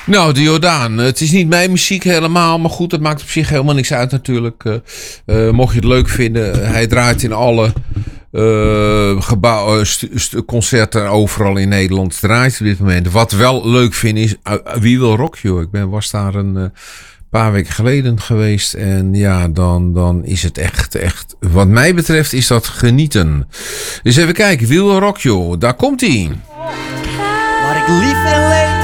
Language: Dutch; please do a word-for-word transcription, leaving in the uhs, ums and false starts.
Nou, de Jordaan. Het is niet mijn muziek helemaal. Maar goed, dat maakt op zich helemaal niks uit natuurlijk. Uh, uh, mocht je het leuk vinden. Hij draait in alle uh, gebouwen, st- st- concerten overal in Nederland. Draait op dit moment. Wat wel leuk vind is... Uh, Wie wil rock, joh? Ik ben, was daar een... Uh, paar weken geleden geweest. En ja, dan, dan is het echt, echt... Wat mij betreft is dat genieten. Dus even kijken. Wie wil rock, joh? Daar komt hij.